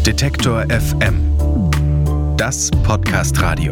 Detektor FM. Das Podcast-Radio.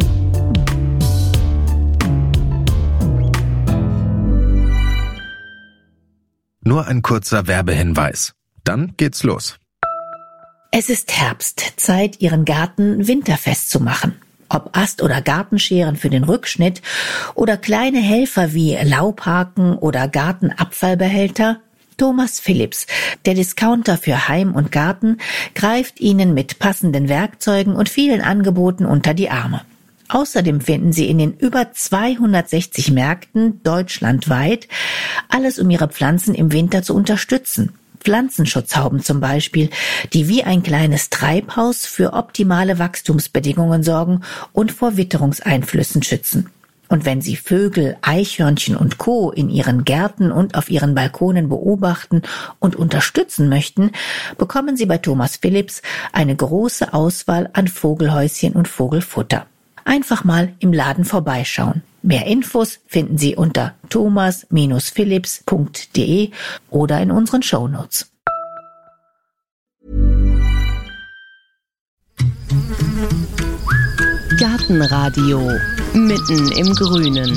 Nur ein kurzer Werbehinweis. Dann geht's los. Es ist Herbst, Zeit, Ihren Garten winterfest zu machen. Ob Ast- oder Gartenscheren für den Rückschnitt oder kleine Helfer wie Laubhaken oder Gartenabfallbehälter, Thomas Phillips, der Discounter für Heim und Garten, greift Ihnen mit passenden Werkzeugen und vielen Angeboten unter die Arme. Außerdem finden Sie in den über 260 Märkten deutschlandweit alles, um Ihre Pflanzen im Winter zu unterstützen. Pflanzenschutzhauben zum Beispiel, die wie ein kleines Treibhaus für optimale Wachstumsbedingungen sorgen und vor Witterungseinflüssen schützen. Und wenn Sie Vögel, Eichhörnchen und Co. in Ihren Gärten und auf Ihren Balkonen beobachten und unterstützen möchten, bekommen Sie bei Thomas Phillips eine große Auswahl an Vogelhäuschen und Vogelfutter. Einfach mal im Laden vorbeischauen. Mehr Infos finden Sie unter thomas-phillips.de oder in unseren Shownotes. Gartenradio mitten im Grünen.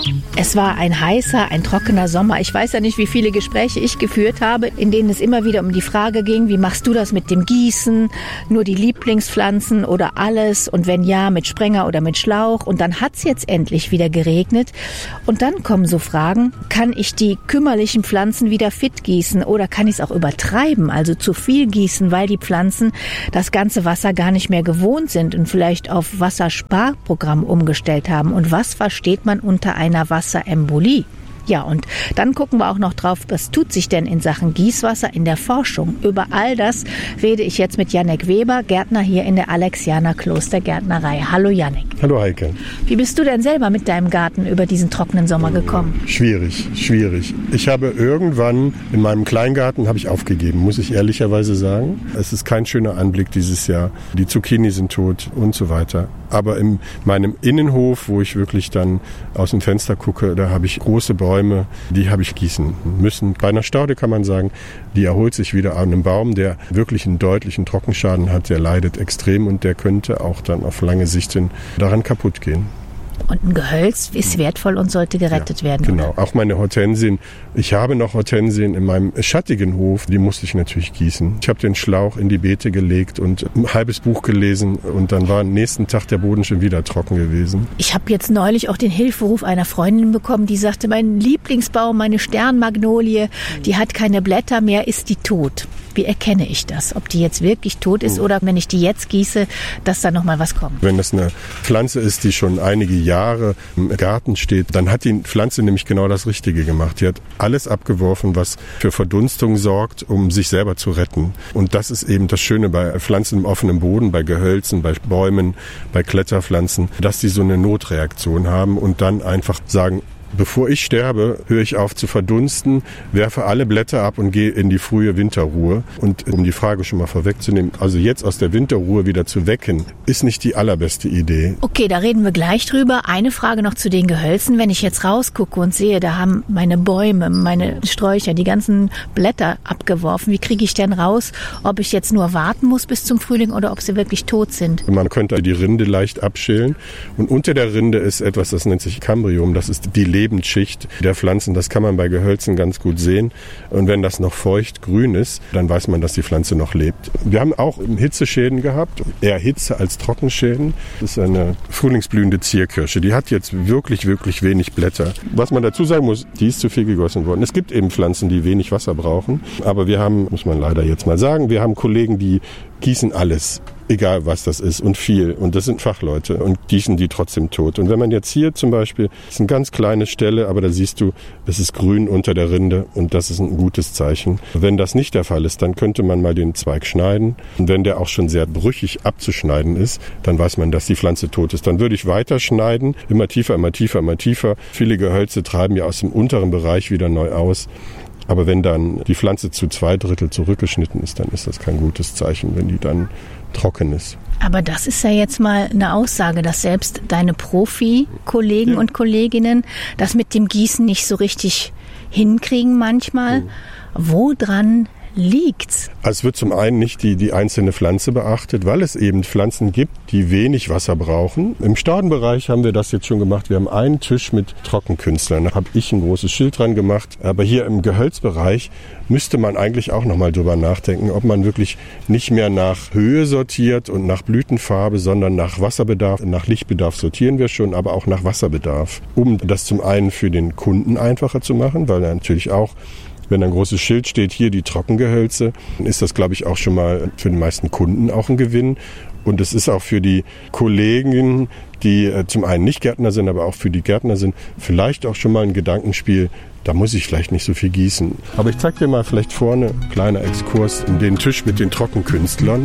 Es war ein heißer, ein trockener Sommer. Ich weiß ja nicht, wie viele Gespräche ich geführt habe, in denen es immer wieder um die Frage ging, wie machst du das mit dem Gießen? Nur die Lieblingspflanzen oder alles? Und wenn ja, mit Sprenger oder mit Schlauch? Und dann hat's jetzt endlich wieder geregnet. Und dann kommen so Fragen, kann ich die kümmerlichen Pflanzen wieder fit gießen? Oder kann ich es auch übertreiben, also zu viel gießen, weil die Pflanzen das ganze Wasser gar nicht mehr gewohnt sind und vielleicht auf Wassersparprogramm umgestellt haben. Und was versteht man unter einer Wasserembolie? Ja, und dann gucken wir auch noch drauf, was tut sich denn in Sachen Gießwasser in der Forschung. Über all das rede ich jetzt mit Jannik Weber, Gärtner hier in der Alexianer Klostergärtnerei. Hallo Jannik. Hallo Heike. Wie bist du denn selber mit deinem Garten über diesen trockenen Sommer gekommen? Schwierig. Ich habe irgendwann in meinem Kleingarten aufgegeben, muss ich ehrlicherweise sagen. Es ist kein schöner Anblick dieses Jahr. Die Zucchini sind tot und so weiter. Aber in meinem Innenhof, wo ich wirklich dann aus dem Fenster gucke, da habe ich große Bäume, die habe ich gießen müssen. Bei einer Staude kann man sagen, die erholt sich wieder an einem Baum, der wirklich einen deutlichen Trockenschaden hat, der leidet extrem und der könnte auch dann auf lange Sicht daran kaputt gehen. Und ein Gehölz ist wertvoll und sollte gerettet werden. Genau, oder? Auch meine Hortensien. Ich habe noch Hortensien in meinem schattigen Hof, die musste ich natürlich gießen. Ich habe den Schlauch in die Beete gelegt und ein halbes Buch gelesen und dann war am nächsten Tag der Boden schon wieder trocken gewesen. Ich habe jetzt neulich auch den Hilferuf einer Freundin bekommen, die sagte, mein Lieblingsbaum, meine Sternmagnolie, die hat keine Blätter mehr, ist die tot. Wie erkenne ich das? Ob die jetzt wirklich tot ist oder wenn ich die jetzt gieße, dass da nochmal was kommt? Wenn das eine Pflanze ist, die schon einige Jahre im Garten steht, dann hat die Pflanze nämlich genau das Richtige gemacht. Die hat alles abgeworfen, was für Verdunstung sorgt, um sich selber zu retten. Und das ist eben das Schöne bei Pflanzen im offenen Boden, bei Gehölzen, bei Bäumen, bei Kletterpflanzen, dass die so eine Notreaktion haben und dann einfach sagen, bevor ich sterbe, höre ich auf zu verdunsten, werfe alle Blätter ab und gehe in die frühe Winterruhe. Und um die Frage schon mal vorwegzunehmen, also jetzt aus der Winterruhe wieder zu wecken, ist nicht die allerbeste Idee. Okay, da reden wir gleich drüber. Eine Frage noch zu den Gehölzen. Wenn ich jetzt rausgucke und sehe, da haben meine Bäume, meine Sträucher, die ganzen Blätter abgeworfen. Wie kriege ich denn raus, ob ich jetzt nur warten muss bis zum Frühling oder ob sie wirklich tot sind? Man könnte die Rinde leicht abschälen. Und unter der Rinde ist etwas, das nennt sich Cambrium. Das ist die Lebensschicht der Pflanzen. Das kann man bei Gehölzen ganz gut sehen. Und wenn das noch feucht grün ist, dann weiß man, dass die Pflanze noch lebt. Wir haben auch Hitzeschäden gehabt, eher Hitze als Trockenschäden. Das ist eine frühlingsblühende Zierkirsche. Die hat jetzt wirklich, wirklich wenig Blätter. Was man dazu sagen muss, die ist zu viel gegossen worden. Es gibt eben Pflanzen, die wenig Wasser brauchen. Aber wir haben, muss man leider jetzt mal sagen, wir haben Kollegen, die gießen alles. Egal was das ist und viel. Und das sind Fachleute und gießen die trotzdem tot. Und wenn man jetzt hier zum Beispiel, das ist eine ganz kleine Stelle, aber da siehst du, es ist grün unter der Rinde und das ist ein gutes Zeichen. Wenn das nicht der Fall ist, dann könnte man mal den Zweig schneiden. Und wenn der auch schon sehr brüchig abzuschneiden ist, dann weiß man, dass die Pflanze tot ist. Dann würde ich weiter schneiden, immer tiefer, immer tiefer, immer tiefer. Viele Gehölze treiben ja aus dem unteren Bereich wieder neu aus. Aber wenn dann die Pflanze zu 2/3 zurückgeschnitten ist, dann ist das kein gutes Zeichen, wenn die dann trocken ist. Aber das ist ja jetzt mal eine Aussage, dass selbst deine Profi-Kollegen und Kolleginnen das mit dem Gießen nicht so richtig hinkriegen manchmal. Woran liegt's? Es wird zum einen nicht die einzelne Pflanze beachtet, weil es eben Pflanzen gibt, die wenig Wasser brauchen. Im Staudenbereich haben wir das jetzt schon gemacht. Wir haben einen Tisch mit Trockenkünstlern. Da habe ich ein großes Schild dran gemacht. Aber hier im Gehölzbereich müsste man eigentlich auch nochmal drüber nachdenken, ob man wirklich nicht mehr nach Höhe sortiert und nach Blütenfarbe, sondern nach Wasserbedarf. Nach Lichtbedarf sortieren wir schon, aber auch nach Wasserbedarf. Um das zum einen für den Kunden einfacher zu machen, weil er natürlich auch, wenn ein großes Schild steht, hier die Trockengehölze, dann ist das, glaube ich, auch schon mal für die meisten Kunden auch ein Gewinn. Und es ist auch für die Kollegen, die zum einen nicht Gärtner sind, aber auch für die Gärtner sind, vielleicht auch schon mal ein Gedankenspiel. Da muss ich vielleicht nicht so viel gießen. Aber ich zeige dir mal vielleicht vorne, kleiner Exkurs, in den Tisch mit den Trockenkünstlern.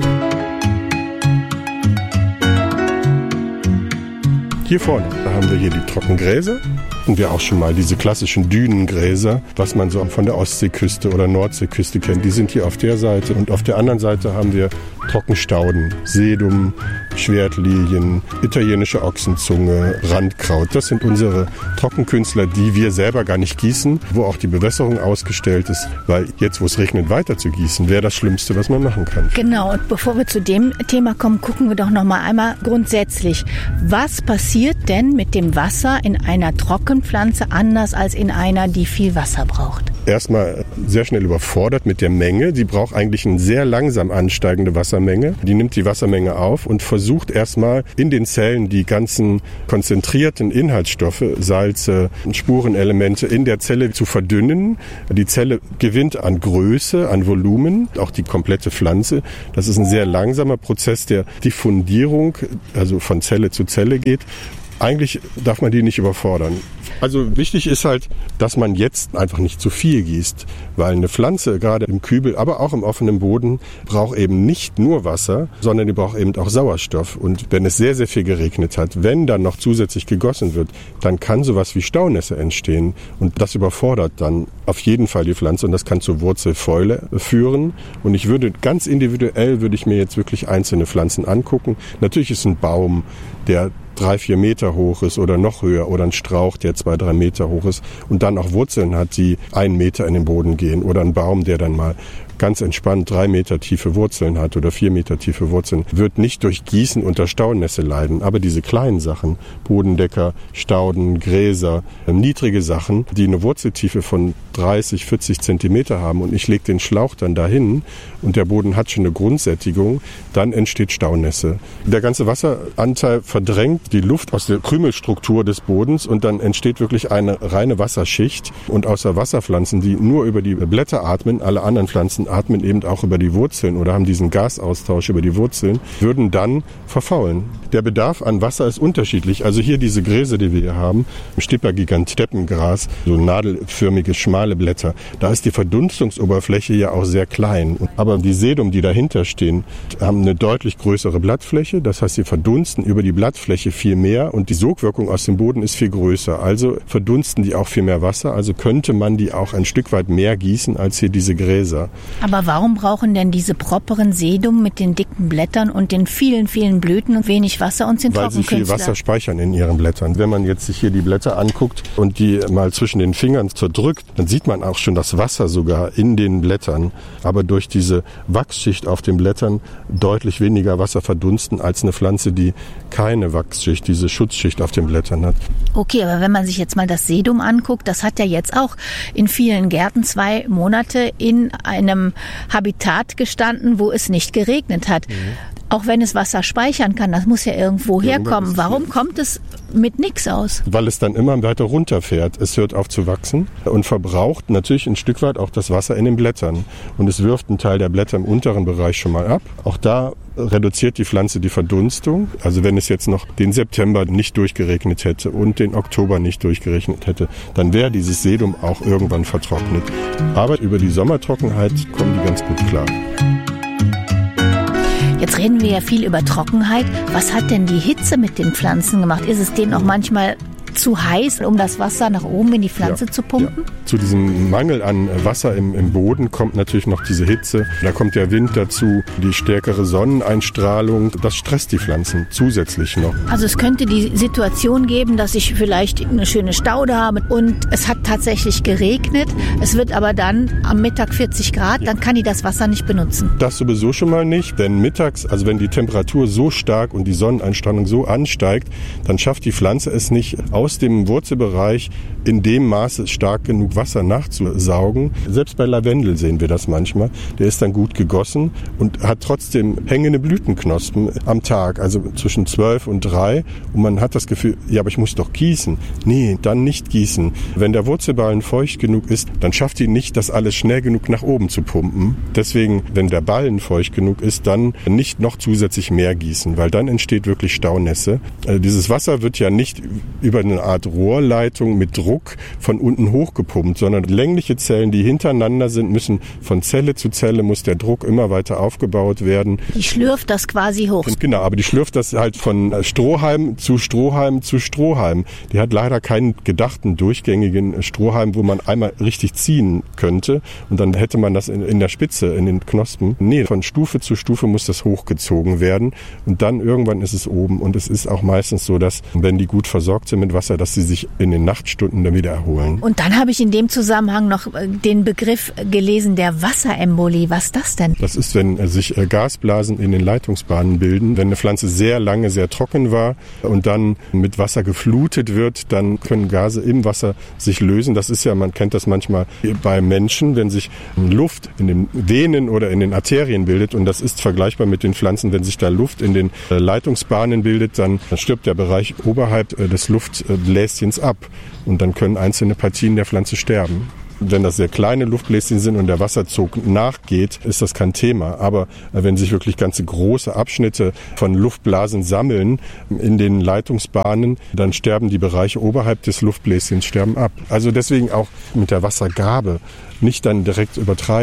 Hier vorne, da haben wir hier die Trockengräser. Und wir auch schon mal diese klassischen Dünengräser, was man so von der Ostseeküste oder Nordseeküste kennt. Die sind hier auf der Seite. Und auf der anderen Seite haben wir Trockenstauden, Sedum, Schwertlilien, italienische Ochsenzunge, Randkraut. Das sind unsere Trockenkünstler, die wir selber gar nicht gießen, wo auch die Bewässerung ausgestellt ist. Weil jetzt, wo es regnet, weiter zu gießen, wäre das Schlimmste, was man machen kann. Genau, und bevor wir zu dem Thema kommen, gucken wir doch noch mal einmal grundsätzlich. Was passiert denn mit dem Wasser in einer Trockenpflanze anders als in einer, die viel Wasser braucht? Erstmal sehr schnell überfordert mit der Menge. Die braucht eigentlich eine sehr langsam ansteigende Wassermenge. Die nimmt die Wassermenge auf und versucht erstmal in den Zellen die ganzen konzentrierten Inhaltsstoffe, Salze, Spurenelemente in der Zelle zu verdünnen. Die Zelle gewinnt an Größe, an Volumen, auch die komplette Pflanze. Das ist ein sehr langsamer Prozess der Diffundierung, also von Zelle zu Zelle geht. Eigentlich darf man die nicht überfordern. Also wichtig ist halt, dass man jetzt einfach nicht zu viel gießt, weil eine Pflanze, gerade im Kübel, aber auch im offenen Boden, braucht eben nicht nur Wasser, sondern die braucht eben auch Sauerstoff. Und wenn es sehr, sehr viel geregnet hat, wenn dann noch zusätzlich gegossen wird, dann kann sowas wie Staunässe entstehen. Und das überfordert dann auf jeden Fall die Pflanze und das kann zur Wurzelfäule führen. Und ich würde ganz individuell, würde ich mir jetzt wirklich einzelne Pflanzen angucken. Natürlich ist ein Baum, der 3-4 Meter hoch ist oder noch höher oder ein Strauch, der 2-3 Meter hoch ist und dann auch Wurzeln hat, die 1 Meter in den Boden gehen oder ein Baum, der dann mal ganz entspannt 3 Meter tiefe Wurzeln hat oder 4 Meter tiefe Wurzeln, wird nicht durch Gießen unter Staunässe leiden. Aber diese kleinen Sachen, Bodendecker, Stauden, Gräser, niedrige Sachen, die eine Wurzeltiefe von 30, 40 Zentimeter haben und ich lege den Schlauch dann dahin und der Boden hat schon eine Grundsättigung, dann entsteht Staunässe. Der ganze Wasseranteil verdrängt die Luft aus der Krümelstruktur des Bodens und dann entsteht wirklich eine reine Wasserschicht. Und außer Wasserpflanzen, die nur über die Blätter atmen, alle anderen Pflanzen atmen eben auch über die Wurzeln oder haben diesen Gasaustausch über die Wurzeln, würden dann verfaulen. Der Bedarf an Wasser ist unterschiedlich. Also hier diese Gräser, die wir hier haben, Stipper gigant Steppengras, so nadelförmige, schmale Blätter, da ist die Verdunstungsoberfläche ja auch sehr klein. Aber die Sedum, die dahinter stehen, haben eine deutlich größere Blattfläche. Das heißt, sie verdunsten über die Blattfläche viel mehr und die Sogwirkung aus dem Boden ist viel größer. Also verdunsten die auch viel mehr Wasser. Also könnte man die auch ein Stück weit mehr gießen als hier diese Gräser. Aber warum brauchen denn diese properen Sedum mit den dicken Blättern und den vielen, vielen Blüten und wenig Wasser und sind Trockenkünstler? Weil sie viel Wasser speichern in ihren Blättern. Wenn man jetzt sich hier die Blätter anguckt und die mal zwischen den Fingern zerdrückt, dann sieht man auch schon das Wasser sogar in den Blättern. Aber durch diese Wachsschicht auf den Blättern deutlich weniger Wasser verdunsten als eine Pflanze, die keine Wachsschicht, diese Schutzschicht auf den Blättern hat. Okay, aber wenn man sich jetzt mal das Sedum anguckt, das hat ja jetzt auch in vielen Gärten 2 Monate in einem Habitat gestanden, wo es nicht geregnet hat. Auch wenn es Wasser speichern kann, das muss ja irgendwo herkommen. Warum kommt es mit nichts aus? Weil es dann immer weiter runterfährt. Es hört auf zu wachsen und verbraucht natürlich ein Stück weit auch das Wasser in den Blättern. Und es wirft einen Teil der Blätter im unteren Bereich schon mal ab. Auch da reduziert die Pflanze die Verdunstung. Also wenn es jetzt noch den September nicht durchgeregnet hätte und den Oktober nicht durchgeregnet hätte, dann wäre dieses Sedum auch irgendwann vertrocknet. Aber über die Sommertrockenheit kommen die ganz gut klar. Jetzt reden wir ja viel über Trockenheit. Was hat denn die Hitze mit den Pflanzen gemacht? Ist es denen auch manchmal zu heiß, um das Wasser nach oben in die Pflanze zu pumpen? Ja. Zu diesem Mangel an Wasser im Boden kommt natürlich noch diese Hitze. Da kommt der Wind dazu, die stärkere Sonneneinstrahlung. Das stresst die Pflanzen zusätzlich noch. Also es könnte die Situation geben, dass ich vielleicht eine schöne Staude habe und es hat tatsächlich geregnet. Es wird aber dann am Mittag 40 Grad, dann kann die das Wasser nicht benutzen. Das sowieso schon mal nicht, denn mittags, also wenn die Temperatur so stark und die Sonneneinstrahlung so ansteigt, dann schafft die Pflanze es nicht, aus dem Wurzelbereich in dem Maße stark genug Wasser nachzusaugen. Selbst bei Lavendel sehen wir das manchmal. Der ist dann gut gegossen und hat trotzdem hängende Blütenknospen am Tag, also zwischen 12 und 3. Und man hat das Gefühl, ja, aber ich muss doch gießen. Nee, dann nicht gießen. Wenn der Wurzelballen feucht genug ist, dann schafft die nicht, das alles schnell genug nach oben zu pumpen. Deswegen, wenn der Ballen feucht genug ist, dann nicht noch zusätzlich mehr gießen, weil dann entsteht wirklich Staunässe. Dieses Wasser wird ja nicht über eine Art Rohrleitung mit Druck von unten hochgepumpt, sondern längliche Zellen, die hintereinander sind, müssen von Zelle zu Zelle, muss der Druck immer weiter aufgebaut werden. Die schlürft das quasi hoch. Genau, aber die schlürft das halt von Strohhalm zu Strohhalm zu Strohhalm. Die hat leider keinen gedachten durchgängigen Strohhalm, wo man einmal richtig ziehen könnte und dann hätte man das in der Spitze, in den Knospen. Nee, von Stufe zu Stufe muss das hochgezogen werden und dann irgendwann ist es oben. Und es ist auch meistens so, dass, wenn die gut versorgt sind mit Wasser, dass sie sich in den Nachtstunden dann wieder erholen. Und dann habe ich in dem Zusammenhang noch den Begriff gelesen, der Wasserembolie. Was ist das denn? Das ist, wenn sich Gasblasen in den Leitungsbahnen bilden. Wenn eine Pflanze sehr lange sehr trocken war und dann mit Wasser geflutet wird, dann können Gase im Wasser sich lösen. Das ist ja, man kennt das manchmal bei Menschen, wenn sich Luft in den Venen oder in den Arterien bildet. Und das ist vergleichbar mit den Pflanzen, wenn sich da Luft in den Leitungsbahnen bildet, dann stirbt der Bereich oberhalb des Luftbläschens ab. Und dann können einzelne Partien der Pflanze sterben. Wenn das sehr kleine Luftbläschen sind und der Wasserzug nachgeht, ist das kein Thema. Aber wenn sich wirklich ganze große Abschnitte von Luftblasen sammeln in den Leitungsbahnen, dann sterben die Bereiche oberhalb des Luftbläschens sterben ab. Also deswegen auch mit der Wassergabe nicht dann direkt übertreiben.